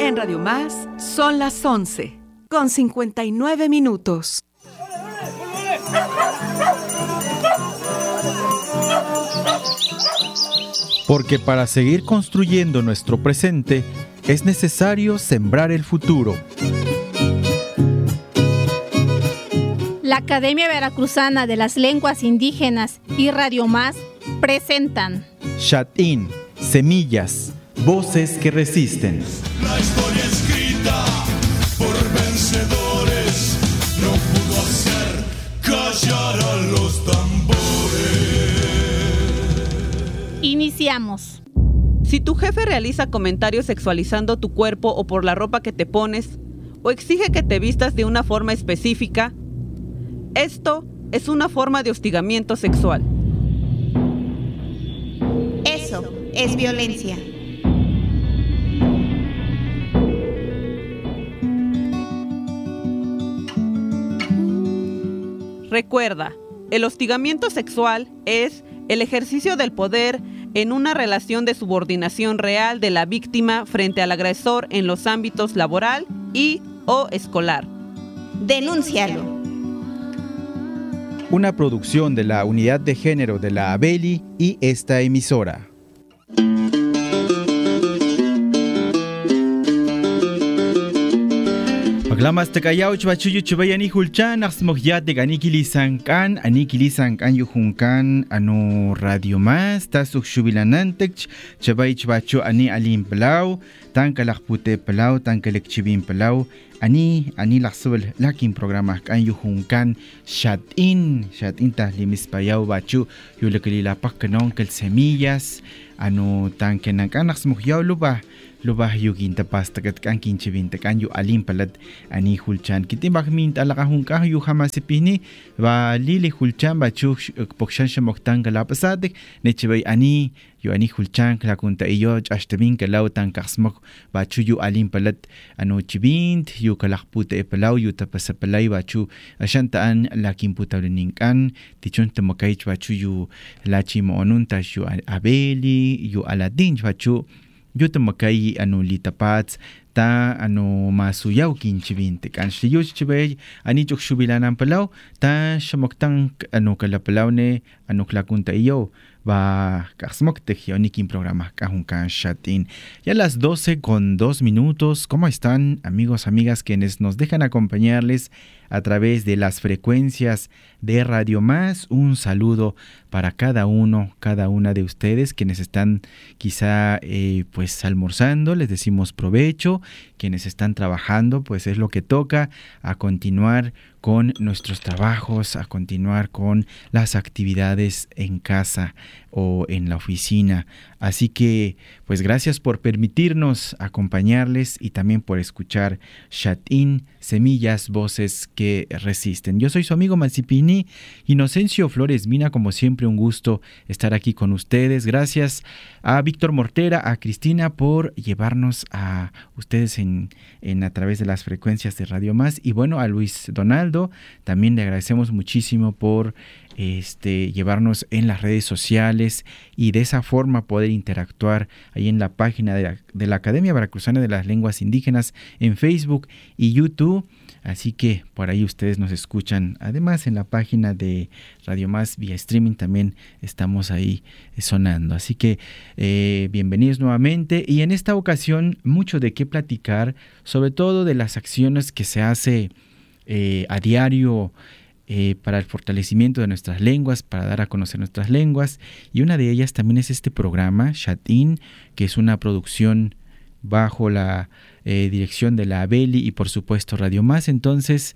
En Radio Más son las 11:59. Porque para seguir construyendo nuestro presente es necesario sembrar el futuro. La Academia Veracruzana de las Lenguas Indígenas y Radio Más presentan Xatín, semillas, voces que resisten. La historia escrita por vencedores no pudo hacer callar a los tambores. Iniciamos. Si tu jefe realiza comentarios sexualizando tu cuerpo o por la ropa que te pones, o exige que te vistas de una forma específica, esto es una forma de hostigamiento sexual. Eso es violencia. Recuerda, el hostigamiento sexual es el ejercicio del poder en una relación de subordinación real de la víctima frente al agresor en los ámbitos laboral y/o escolar. Denúncialo. Una producción de la Unidad de Género de la ABELI y esta emisora. Paglamas takayaw chbachuyu chubayani hulchan asmogyat de ganikilisan kan yuhunkan anu Radio Más tasuk shubilanantech chabay chbachu ani alim pelaw tan kalakpute pelaw tan kalekchibin pelaw ani laksubel lakin programa kan yuhunkan Xatín tahlimis payaw bachu yulekililapak kanon kel semillas anu tan kenan asmogyaw lubah yuginta pasta kat kan kinchibinta kan yu alim palat ani hulchan kitibak min alakahunka yu hamasipini ba lili hulchan ba chu pokshan shamoktan galapasadik nechibay ani yu ani hulchan klakunta iyo ashtabin kalaw tan kasmok ba chu yu alim palat anu chibint yu kalakputa epalaw yu tapasapalay ba chu ashantaan lakin putawlinkan tichon tamakay ba chu yu lachi moonunta yu abeli yu aladin ba chu yo tamakay litapats ta masuyaw kinchibinte kan shliyo chibay ani chuksubilanan palaw ta shamoktang kalapalaw ne klakunta iyo va kasmok tejioni kin programa kahunkan Xatín. Ya a las 12:02. ¿Cómo están, amigos, amigas, quienes nos dejan acompañarles a través de las frecuencias de Radio Más? Un saludo para cada una de ustedes quienes están quizá pues almorzando, les decimos provecho. Quienes están trabajando, pues es lo que toca, a continuar con nuestros trabajos, a continuar con las actividades en casa o en la oficina. Así que, pues gracias por permitirnos acompañarles y también por escuchar Xatín, semillas, voces que resisten. Yo soy su amigo Mancipini, Inocencio Flores Mina, como siempre un gusto estar aquí con ustedes. Gracias a Víctor Mortera, a Cristina por llevarnos a ustedes a través de las frecuencias de Radio Más, y bueno, a Luis Donaldo también le agradecemos muchísimo por llevarnos en las redes sociales y de esa forma poder interactuar ahí en la página de la Academia Veracruzana de las Lenguas Indígenas en Facebook y YouTube. Así que por ahí ustedes nos escuchan. Además, en la página de Radio Más vía streaming también estamos ahí sonando. Así que bienvenidos nuevamente. Y en esta ocasión mucho de qué platicar, sobre todo de las acciones que se hace a diario para el fortalecimiento de nuestras lenguas, para dar a conocer nuestras lenguas. Y una de ellas también es este programa, Xatín, que es una producción bajo la dirección de la ABELI y por supuesto Radio Más. Entonces,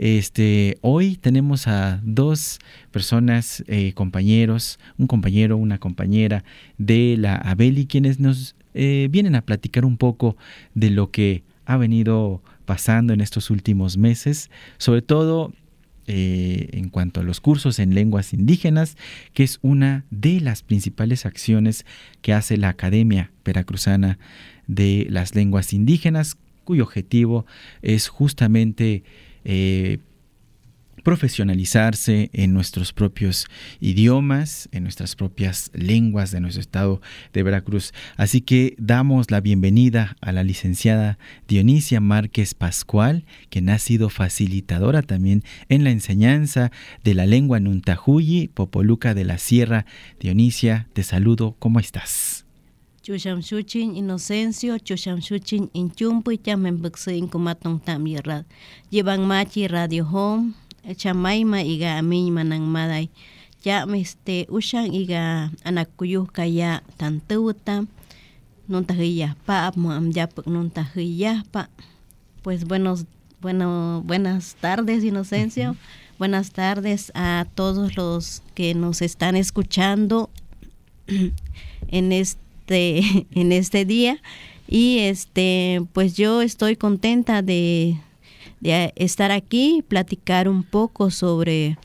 hoy tenemos a dos personas, compañeros, un compañero, una compañera de la ABELI, quienes nos vienen a platicar un poco de lo que ha venido pasando en estos últimos meses, sobre todo en cuanto a los cursos en lenguas indígenas, que es una de las principales acciones que hace la Academia Veracruzana de las Lenguas Indígenas, cuyo objetivo es justamente profesionalizarse en nuestros propios idiomas, en nuestras propias lenguas de nuestro estado de Veracruz. Así que damos la bienvenida a la licenciada Dionisia Márquez Pascual, quien ha sido facilitadora también en la enseñanza de la lengua Nuntahuyi, Popoluca de la Sierra. Dionisia, te saludo, ¿cómo estás? Chushamshuchin Inocencio, Chushamshuchin Inchumpu, Chamembexin Kumatong Tamierad. Llevan machi Radio Home, Chamaima iga Amin Manangmaday. Ya Ushan iga Anakuyuh Kaya Tantuta, Nuntajillas Pa, Muamyapuk Nuntajillas Pa. Pues buenas tardes, Inocencio. Buenas tardes a todos los que nos están escuchando en este día, y pues yo estoy contenta de estar aquí, platicar un poco sobre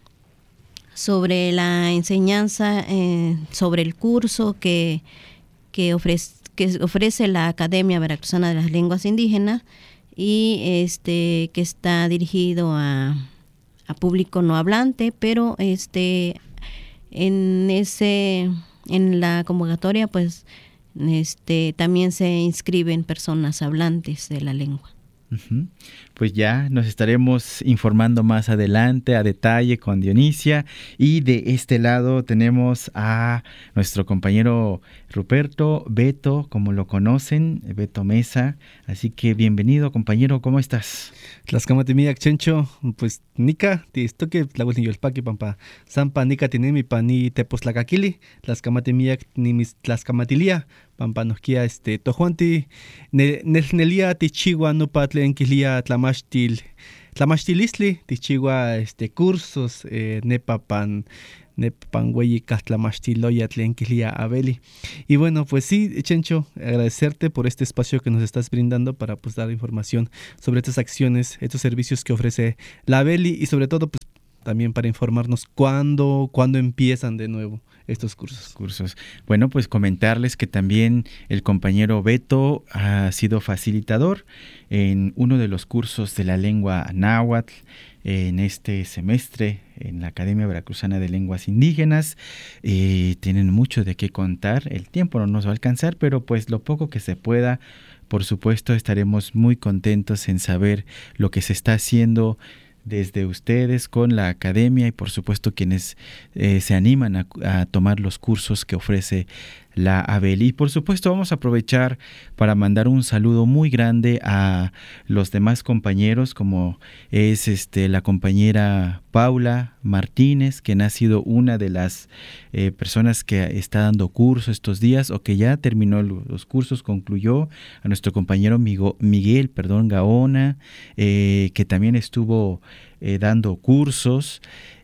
la enseñanza, sobre el curso que ofrece la Academia Veracruzana de las Lenguas Indígenas, y que está dirigido a público no hablante, pero en la convocatoria pues también se inscriben personas hablantes de la lengua. Pues ya nos estaremos informando más adelante a detalle con Dionisia, y de este lado tenemos a nuestro compañero Ruperto Beto, como lo conocen, Beto Mesa. Así que bienvenido, compañero, ¿cómo estás? Tlaxcamatimiac Chencho, pues nica ti estoque tlahuelniyolpaqui pampa sampa nica tinemi pani teposlacaquili, Tlaxcamatimiac nimis tlaxcamatilia pampa nosquia tojuanti nelnelia tichigua nupa tlenquilia tlamachtilistli tichigua cursos nepapan güey catlamastiloya tlenquilia abeli. Y bueno, pues sí, Chencho, agradecerte por este espacio que nos estás brindando para pues dar información sobre estas acciones, estos servicios que ofrece la Abeli, y sobre todo pues también para informarnos cuándo empiezan de nuevo estos cursos. Bueno, pues comentarles que también el compañero Beto ha sido facilitador en uno de los cursos de la lengua náhuatl en este semestre en la Academia Veracruzana de Lenguas Indígenas. Tienen mucho de qué contar, el tiempo no nos va a alcanzar, pero pues lo poco que se pueda, por supuesto, estaremos muy contentos en saber lo que se está haciendo desde ustedes con la academia, y por supuesto quienes se animan a tomar los cursos que ofrece la Abeli. Y por supuesto vamos a aprovechar para mandar un saludo muy grande a los demás compañeros, como es la compañera Paula Martínez, quien ha sido una de las personas que está dando cursos estos días, o que ya terminó los cursos, concluyó, a nuestro compañero Miguel Gaona, que también estuvo dando cursos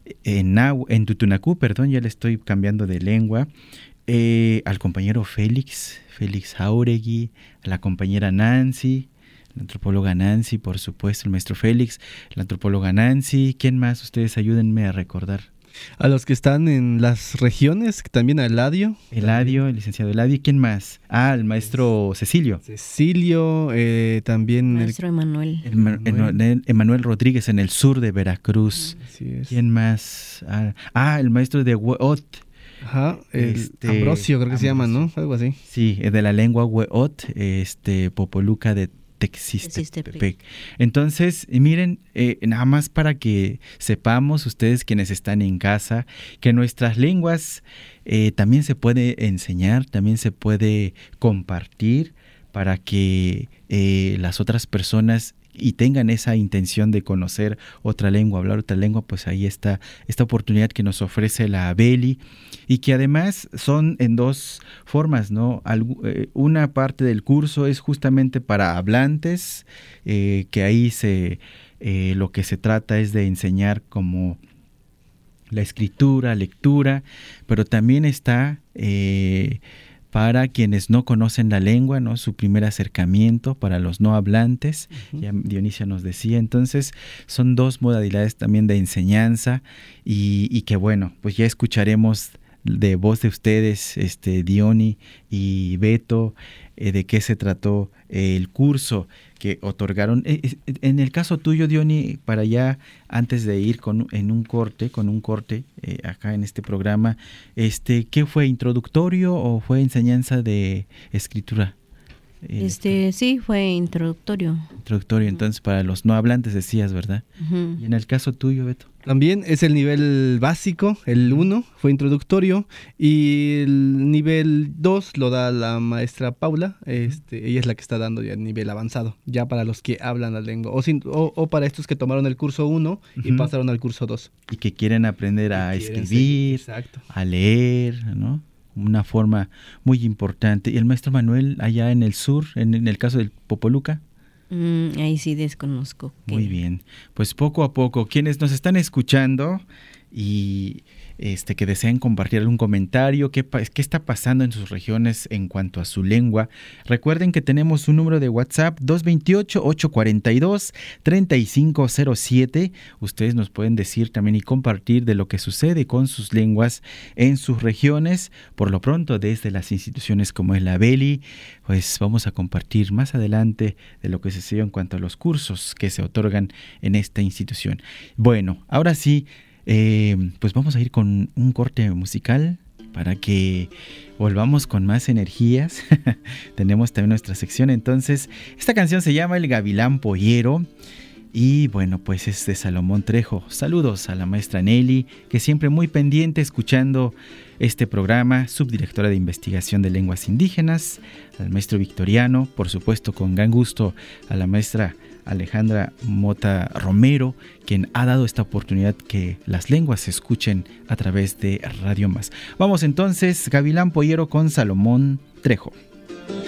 en Tutunacú, ya le estoy cambiando de lengua, al compañero Félix Jauregui, a la compañera Nancy, la antropóloga Nancy, por supuesto, el maestro Félix, la antropóloga Nancy. ¿Quién más? Ustedes ayúdenme a recordar. A los que están en las regiones, también a Eladio. El licenciado Eladio. ¿Quién más? El maestro Cecilio, también el maestro Emanuel. Emanuel Rodríguez en el sur de Veracruz. Así es. ¿Quién más? El maestro de Hueot. Ajá, Ambrosio creo que se llama, ¿no? Algo así. Sí, de la lengua Hueot, Popoluca de Texistepec. Entonces, miren, nada más para que sepamos ustedes quienes están en casa, que nuestras lenguas también se puede enseñar, también se puede compartir, para que las otras personas y tengan esa intención de conocer otra lengua, hablar otra lengua. Pues ahí está esta oportunidad que nos ofrece la Abeli, y que además son en dos formas, ¿no? Una parte del curso es justamente para hablantes, que ahí lo que se trata es de enseñar como la escritura, lectura, pero también está para quienes no conocen la lengua, ¿no? Su primer acercamiento para los no hablantes. Uh-huh. Ya Dionisia nos decía. Entonces son dos modalidades también de enseñanza, y que bueno, pues ya escucharemos de voz de ustedes, Diony y Beto, de qué se trató el curso que otorgaron. En el caso tuyo, Diony, para ya antes de ir con un corte acá en este programa, ¿qué fue, introductorio o fue enseñanza de escritura? Sí, fue introductorio. Introductorio, entonces para los no hablantes decías, ¿verdad? Uh-huh. Y en el caso tuyo, Beto. También es el nivel básico, el 1 fue introductorio, y el nivel 2 lo da la maestra Paula. Ella es la que está dando ya el nivel avanzado, ya para los que hablan la lengua, o para estos que tomaron el curso 1 y pasaron al curso 2. Y que quieren aprender a escribir, a leer, ¿no? Una forma muy importante. ¿Y el maestro Manuel allá en el sur, en el caso del Popoluca? Ahí sí desconozco. Muy bien, pues poco a poco, quienes nos están escuchando y que deseen compartir algún comentario, qué está pasando en sus regiones en cuanto a su lengua, recuerden que tenemos un número de WhatsApp 228-842-3507. Ustedes nos pueden decir también y compartir de lo que sucede con sus lenguas en sus regiones. Por lo pronto, desde las instituciones como es la Beli, pues vamos a compartir más adelante de lo que sucedió en cuanto a los cursos que se otorgan en esta institución. Bueno, ahora sí, pues vamos a ir con un corte musical para que volvamos con más energías. Tenemos también nuestra sección, entonces esta canción se llama El Gavilán Pollero y bueno, pues es de Salomón Trejo. Saludos a la maestra Nelly, que siempre muy pendiente escuchando este programa, subdirectora de investigación de lenguas indígenas, al maestro Victoriano, por supuesto con gran gusto a la maestra Alejandra Mota Romero, quien ha dado esta oportunidad que las lenguas se escuchen a través de Radio Más. Vamos entonces, Gavilán Pollero con Salomón Trejo.